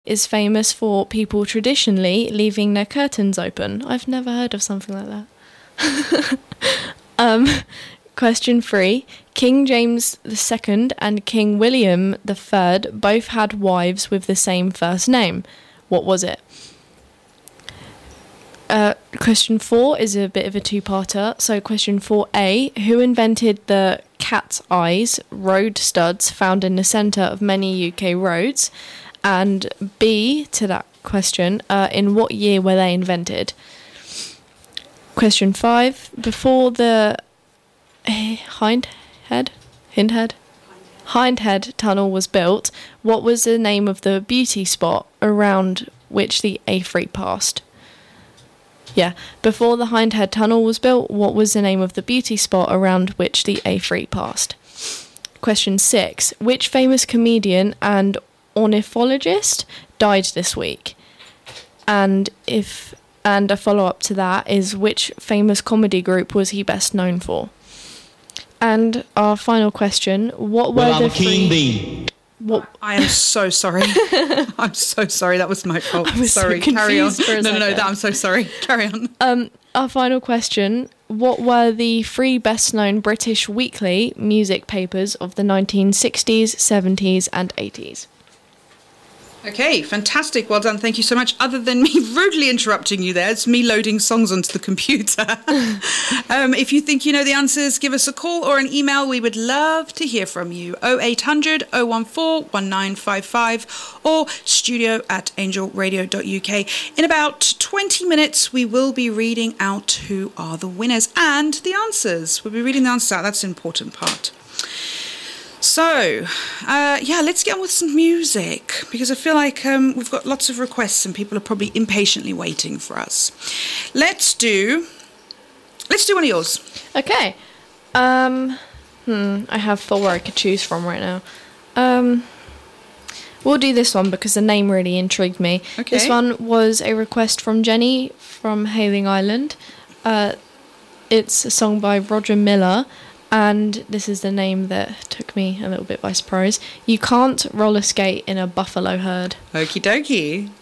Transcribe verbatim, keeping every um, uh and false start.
is famous for people traditionally leaving their curtains open? I've never heard of something like that. um, question three. King James the Second and King William the Third both had wives with the same first name. What was it? Uh, question four is a bit of a two-parter. So question four A, who invented the cat's eyes road studs found in the centre of many U K roads? And B, to that question, uh, in what year were they invented? Question five, before the Hindhead, Hindhead? Hindhead Tunnel was built, what was the name of the beauty spot around which the A three passed? Yeah, before the Hindhead Tunnel was built, what was the name of the beauty spot around which the A three passed? Question six. Which famous comedian and ornithologist died this week? And if and a follow-up to that is, which famous comedy group was he best known for? And our final question, what were well, the I'm three... King Bee. What? I am so sorry. I'm so sorry. That was my fault. I was sorry. so Carry on. confused for a No, no, no. second. That, I'm so sorry. Carry on. Um, our final question, what were the three best-known British weekly music papers of the nineteen sixties, seventies and eighties? Okay, fantastic. Well done. Thank you so much. Other than me rudely interrupting you there, it's me loading songs onto the computer. um, if you think you know the answers, give us a call or an email. We would love to hear from you. oh eight hundred, oh one four, one nine five five or studio at angel radio dot u k. In about twenty minutes, we will be reading out who are the winners and the answers. We'll be reading the answers out. That's an important part. So, uh, yeah, let's get on with some music, because I feel like um, we've got lots of requests and people are probably impatiently waiting for us. Let's do, let's do one of yours. Okay. Um, hmm, I have four I could choose from right now. Um, we'll do this one because the name really intrigued me. Okay. This one was a request from Jenny from Hailing Island. Uh, it's a song by Roger Miller. And this is the name that took me a little bit by surprise. You can't roller skate in a buffalo herd. Okie dokie.